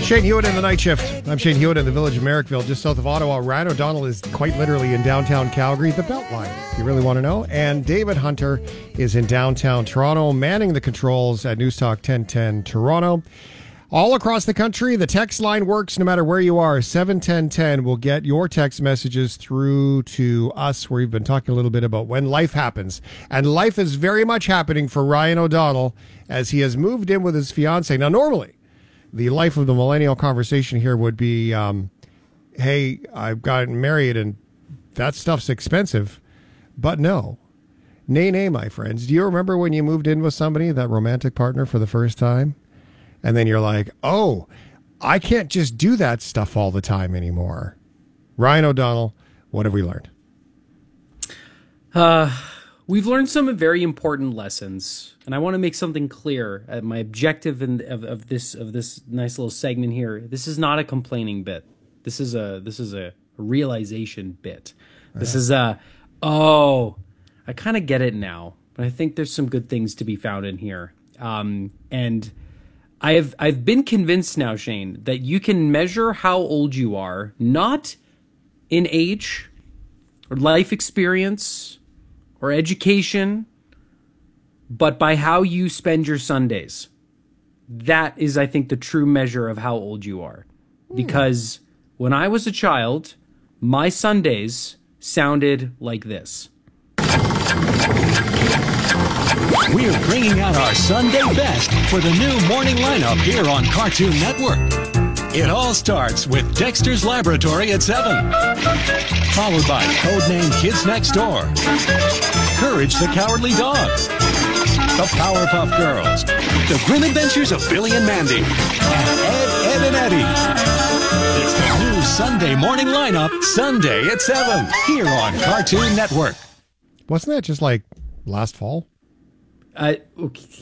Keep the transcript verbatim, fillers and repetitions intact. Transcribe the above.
Shane Hewitt in the night shift. I'm Shane Hewitt in the village of Merrickville, just south of Ottawa. Ryan O'Donnell is quite literally in downtown Calgary, the Beltline, if you really want to know. And David Hunter is in downtown Toronto, manning the controls at Newstalk ten ten Toronto. All across the country, the text line works no matter where you are. seven ten ten will get your text messages through to us, where we've been talking a little bit about when life happens. And life is very much happening for Ryan O'Donnell as he has moved in with his fiance. Now, normally, the life of the millennial conversation here would be, um, hey, I've gotten married and that stuff's expensive. But no. Nay, nay, my friends. Do you remember when you moved in with somebody, that romantic partner, for the first time? And then you're like, oh, I can't just do that stuff all the time anymore. Ryan O'Donnell, what have we learned? Uh, we've learned some very important lessons. And I want to make something clear. Uh, my objective in, of, of this of this nice little segment here, this is not a complaining bit. This is a this is a realization bit. This is a, oh, I kind of get it now. But I think there's some good things to be found in here. Um, and I have I've been convinced now, Shane, that you can measure how old you are, not in age or life experience or education, but by how you spend your Sundays. That is, I think, the true measure of how old you are. Because when I was a child, my Sundays sounded like this. We're bringing out our Sunday best for the new morning lineup here on Cartoon Network. It all starts with Dexter's Laboratory at seven, followed by Codename Kids Next Door, Courage the Cowardly Dog, The Powerpuff Girls, The Grim Adventures of Billy and Mandy, and Ed, Ed and Eddie. It's the new Sunday morning lineup, Sunday at seven, here on Cartoon Network. Wasn't that just like last fall? Uh, okay.